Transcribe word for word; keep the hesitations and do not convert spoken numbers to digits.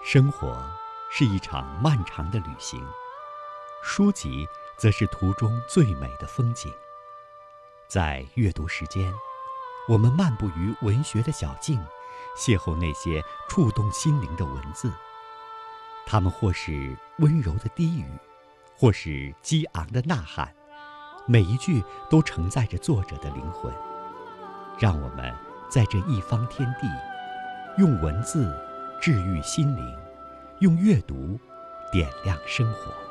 生活是一场漫长的旅行，书籍则是途中最美的风景。在阅读时间，我们漫步于文学的小径，邂逅那些触动心灵的文字。它们或是温柔的低语，或是激昂的呐喊，每一句都承载着作者的灵魂。让我们在这一方天地，用文字治愈心灵，用阅读点亮生活。